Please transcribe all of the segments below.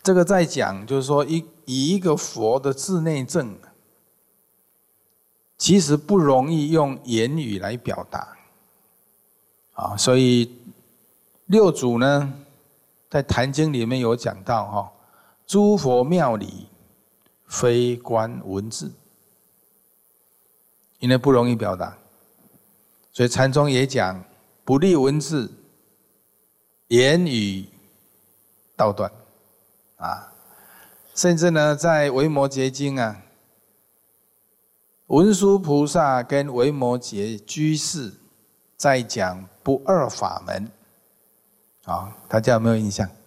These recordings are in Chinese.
这个在讲，就是说以一个佛的自内证，其实不容易用言语来表达。所以六祖呢，在《坛经》里面有讲到诸佛妙理非观文字，因为不容易表达，所以禅宗也讲不立文字，言语道断甚至呢，在《维摩诘经》文殊菩萨跟维摩诘居士在讲不二法门，大家有没有印象？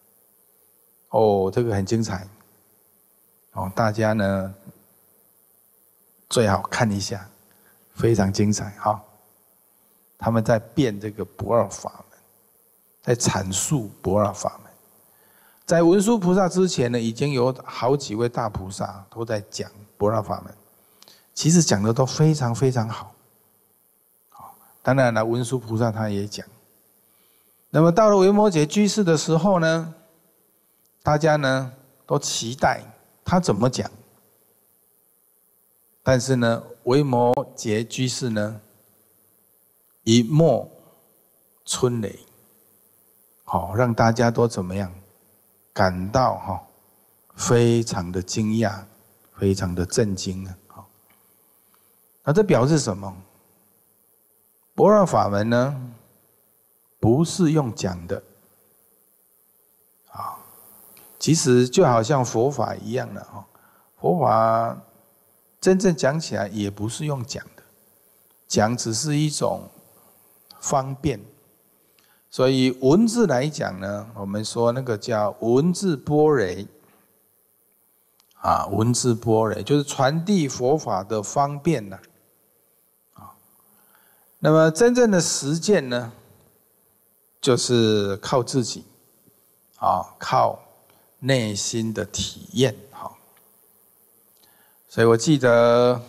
这个很精彩，大家呢最好看一下，非常精彩。他们在辩这个不二法门，在阐述不二法门。在文殊菩萨之前呢，已经有好几位大菩萨都在讲不二法门，其实讲的都非常非常好。当然了，文殊菩萨他也讲。那么到了维摩诘居士的时候呢，大家呢都期待他怎么讲。但是呢，维摩诘居士呢，一墨春雷，让大家都怎么样？感到非常的惊讶，非常的震惊那这表示什么？不二法门呢，不是用讲的其实就好像佛法一样的佛法真正讲起来也不是用讲的，讲只是一种方便。所以文字来讲呢，我们说那个叫文字般若文字般若就是传递佛法的方便那么真正的实践呢，就是靠自己靠内心的体验所以我记得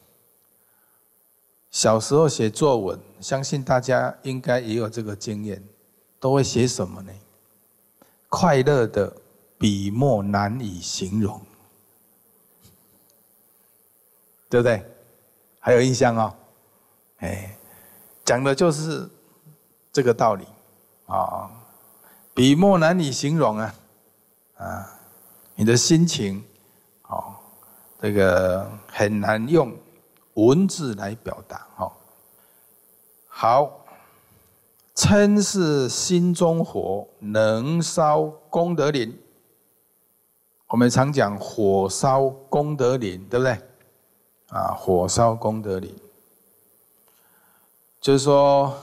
小时候写作文，相信大家应该也有这个经验，都会写什么呢？快乐的笔墨难以形容，对不对？还有印象讲的就是这个道理笔墨难以形容你的心情这个很难用文字来表达好，嗔是心中火，能烧功德林。我们常讲火烧功德林，对不对？火烧功德林，就是说，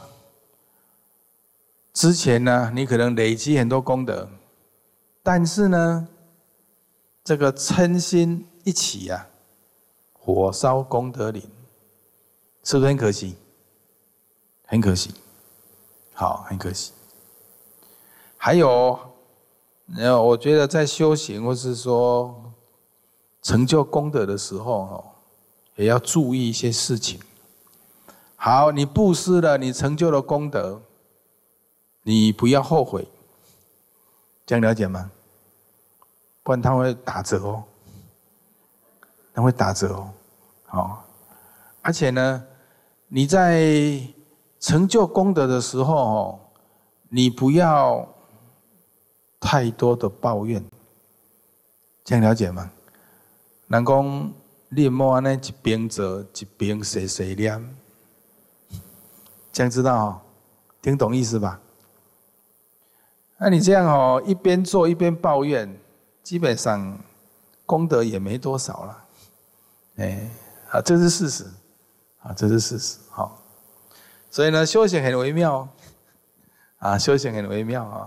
之前呢，你可能累积很多功德，但是呢，这个嗔心一起火烧功德林，是不是很可惜？很可惜，很可惜。还有，我觉得在修行或是说成就功德的时候，也要注意一些事情。好，你布施了，你成就了功德，你不要后悔，这样了解吗？不然它会打折它会打折而且呢，你在成就功德的时候你不要太多的抱怨，这样了解吗？人讲你莫安尼一边做一边碎碎念，这样知道听懂意思吧？那你这样一边做一边抱怨，基本上功德也没多少了。这是事实这是事实所以呢，修行很微妙修行很微妙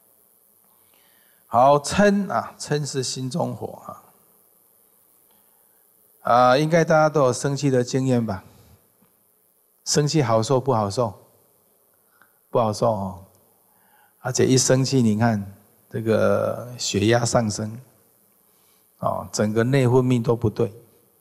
好，嗔是心中火应该大家都有生气的经验吧？生气好受不好受？不好受而且一生气，你看这个血压上升整个内分泌都不对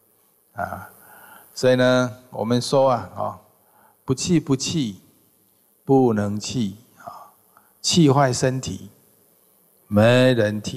所以呢，我们说不气不气，不能气气坏身体，没人替。